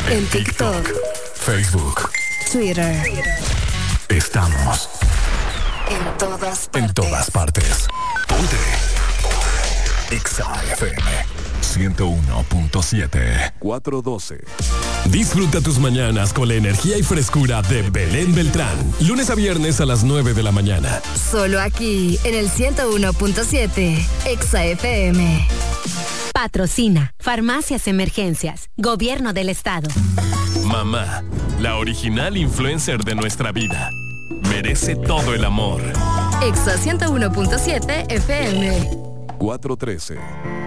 En TikTok, Facebook, Twitter. Estamos en todas partes. Ponte. Exa FM 101.7 412. Disfruta tus mañanas con la energía y frescura de Belén Beltrán. Lunes a viernes a las 9 de la mañana. Solo aquí, en el 101.7 Exa FM. Patrocina Farmacias Emergencias, Gobierno del Estado. Mamá, la original influencer de nuestra vida. Merece todo el amor. Exa 101.7 FM. 413.